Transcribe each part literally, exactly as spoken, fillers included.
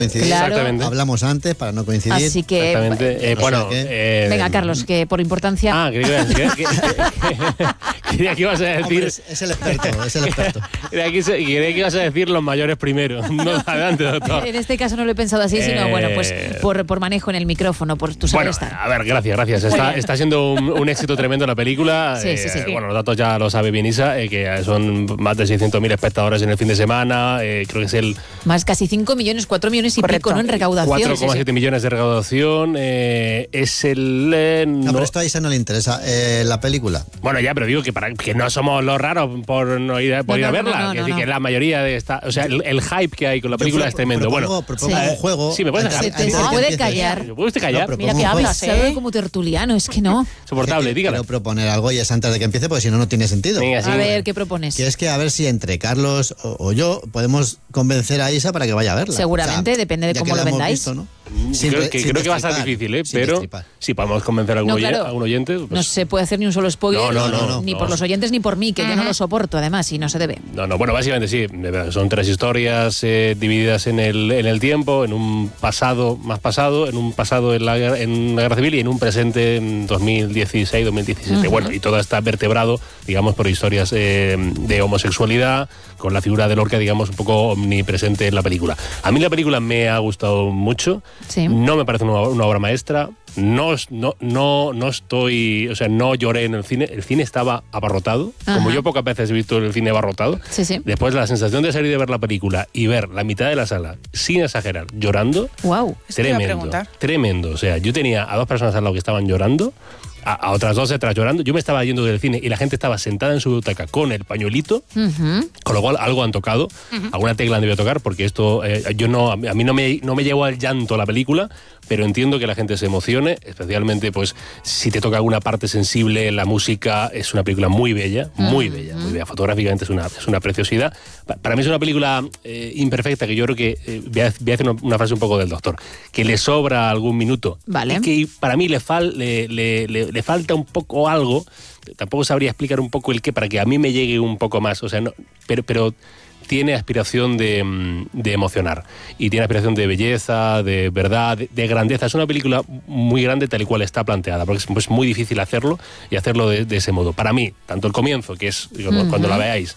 Claro. Hablamos antes para no coincidir. Así que, exactamente. Eh, bueno, que... eh, venga, Carlos, que por importancia. Ah, creía que, que, que, que, que, que ibas a decir. Hombre, es, es el experto, es el experto. Creía que, creía que ibas a decir los mayores primero. No, adelante, doctor. En este caso no lo he pensado así, sino eh... bueno, pues por, por manejo en el micrófono, por tu saber bueno, estar. A ver, gracias, gracias. Está, está siendo un, un éxito tremendo la película. Sí, sí, sí. Eh, bueno, los datos ya lo sabe bien Isa, eh, que son más de seiscientos mil espectadores en el fin de semana. Eh, creo que es el. Más casi cinco millones, cuatro millones y Correcto. pico, ¿no? En recaudación. cuatro coma siete sí, sí. millones de recaudación. Eh, es el. Eh, no, no, pero esto a Isa no le interesa. Eh, la película. Bueno, ya, pero digo que para que no somos los raros por no ir, por No, ir a no, verla. no, no, que, no, decir, no. que la mayoría de esta. O sea, el, el hype que hay con la película Yo es tremendo. propongo, Bueno, propongo sí. un juego. Sí, me puedes antes- dejar. Se- antes se de que puede empiece. callar. ¿puede usted callar? No, pero- Mira que Propongo un hablas, Pesado ¿eh? como tertuliano, es que no. Soportable, Que dígala. Quiero proponer algo y es antes de que empiece, porque si no, no tiene sentido. Venga, sí. A ver, ¿qué propones? Que es que a ver si entre Carlos o, o yo podemos convencer a Isa para que vaya a verla. Seguramente, depende de ya cómo que lo la hemos vendáis. visto, ¿no? Mm, Sin creo re- que, sin creo que va a estar destripar, difícil, ¿eh? sin Pero destripar. si podemos convencer a algún, No, oyen- claro. a algún oyente. Pues, No se puede hacer ni un solo spoiler, No, no, no, no, ni no. por los oyentes ni por mí, que yo no lo soporto, además, y no se debe. No, no, bueno, básicamente sí. Son tres historias eh, divididas en el, en el tiempo, en un pasado más pasado, en un pasado en la, guerra- en la guerra civil y en un presente en dos mil dieciséis, dos mil diecisiete. Ujú. Bueno, y todo está vertebrado, digamos, por historias eh, de homosexualidad, con la figura de Lorca, digamos, un poco omnipresente en la película. A mí la película me ha gustado mucho. Sí. No me parece una, una obra maestra. No, no, no, no estoy, o sea, no lloré en el cine. El cine estaba abarrotado, Ajá. como yo pocas veces he visto el cine abarrotado. Sí, sí. Después la sensación de salir de ver la película y ver la mitad de la sala, sin exagerar, llorando, Wow. Eso te iba a tremendo, preguntar. tremendo. O sea, yo tenía a dos personas al lado que estaban llorando, a, a otras dos detrás llorando. Yo me estaba yendo del cine y la gente estaba sentada en su butaca con el pañuelito, Ujú. con lo cual algo han tocado, alguna tecla han debido tocar, porque esto, eh, yo no, a mí a mí no me, no me llevó al llanto la película, pero entiendo que la gente se emocione, especialmente pues si te toca alguna parte sensible. La música es una película muy bella, muy bella, muy bella. Fotográficamente es una, es una preciosidad. Pa- Para mí es una película eh, imperfecta, que yo creo que, eh, voy, a, voy a hacer una, una frase un poco del doctor, que le sobra algún minuto. Vale. Y que para mí le, fal, le, le, le, le falta un poco algo, tampoco sabría explicar un poco el qué, para que a mí me llegue un poco más, o sea, no, pero... pero tiene aspiración de, mm, de emocionar y tiene aspiración de belleza, de verdad, de, de grandeza. Es una película muy grande tal y cual está planteada, porque es pues, muy difícil hacerlo y hacerlo de, de ese modo. Para mí, tanto el comienzo, que es cuando, Ujú. cuando la veáis,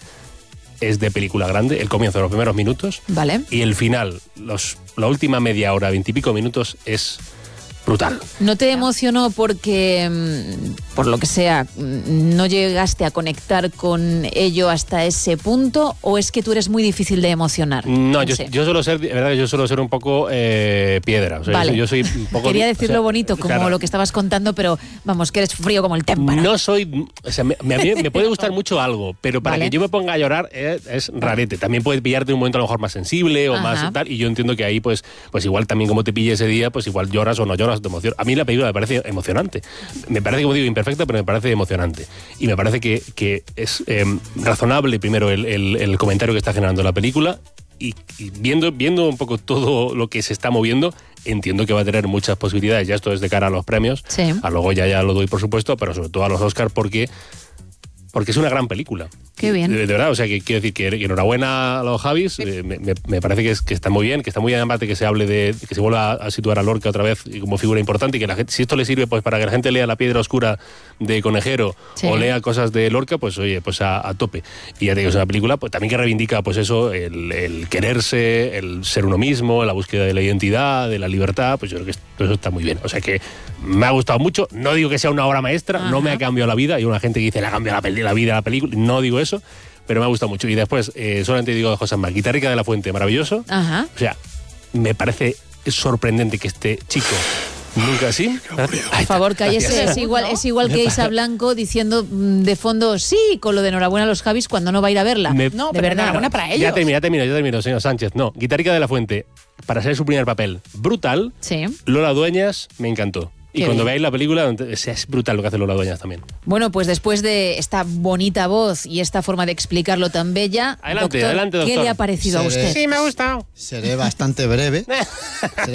es de película grande, el comienzo, los primeros minutos, Vale. y el final, los, la última media hora, veintipico minutos, es brutal. ¿No te emocionó porque, mm, por lo que sea, mm, no llegaste a conectar con ello hasta ese punto, o es que tú eres muy difícil de emocionar? No, yo, sé. yo suelo ser, de verdad que yo suelo ser un poco eh, piedra. O sea, Vale. yo, soy- yo soy un poco. Quería o decirlo sea, bonito, como claro, lo que estabas contando, pero vamos, que eres frío como el témpano. No soy. O sea, me, me- a mí me puede gustar mucho algo, pero para Vale. que yo me ponga a llorar eh, es rarete. También puede pillarte un momento a lo mejor más sensible o Ajá. más tal. Y yo entiendo que ahí, pues, pues igual también como te pille ese día, pues igual lloras o no lloras, te emocionas. A mí la película me parece emocionante. Me parece, como digo, imperfecta, pero me parece emocionante. Y me parece que, que es eh, razonable, primero, el, el- el comentario que está generando la película. Y, y viendo, viendo un poco todo lo que se está moviendo, entiendo que va a tener muchas posibilidades. Ya esto es de cara a los premios. Sí. A luego ya, ya lo doy, por supuesto, pero sobre todo a los Oscars, porque, porque es una gran película. Qué bien. De, de verdad, o sea, que quiero decir que, que enhorabuena a los Javis. eh, me, me- me parece que, es, que está muy bien, que está muy bien, además de que se hable de, que se vuelva a, a situar a Lorca otra vez como figura importante, y que la gente, si esto le sirve pues para que la gente lea La piedra oscura de Conejero, Sí. o lea cosas de Lorca, pues oye, pues a, a tope. Y ya te digo, es una película pues también que reivindica pues eso, el, el quererse, el ser uno mismo, la búsqueda de la identidad, de la libertad. Pues yo creo que esto- eso está muy bien. O sea que me ha gustado mucho. No digo que sea una obra maestra, Ajá. no me ha cambiado la vida. Hay una gente que dice, le ha cambiado la, peli- la vida a la película. No digo eso, pero me ha gustado mucho. Y después, eh, solamente digo de José Mar, Guitarrica de la Fuente, maravilloso. Ajá. O sea, me parece sorprendente que este chico nunca así. Por favor, cállese. Es igual, es igual que Isa Blanco diciendo mm, de fondo sí con lo de enhorabuena a los Javis cuando no va a ir a verla. Me- No, de pero verdad. enhorabuena para ellos. Ya termino, ya termino, ya termino, señor Sánchez. No, Guitarrica de la Fuente, para ser su primer papel, brutal. Sí. Lola Dueñas, me encantó. Y Qué cuando bien. veáis la película, o sea, es brutal lo que hace Lola Dueñas también. Bueno, pues después de esta bonita voz y esta forma de explicarlo tan bella, Adelante, doctor, adelante, ¿qué doctor. le ha parecido a Seré- usted? me ha gustado. Seré bastante breve. Seré